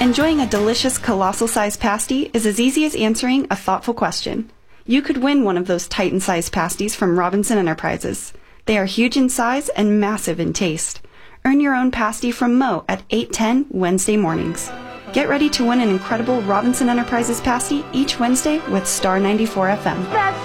Enjoying a delicious colossal-sized pasty is as easy as answering a thoughtful question. You could win one of those Titan-sized pasties from Robinson Enterprises. They are huge in size and massive in taste. Earn your own pasty from Mo at 8:10 Wednesday mornings. Get ready to win an incredible Robinson Enterprises pasty each Wednesday with Star 94 FM.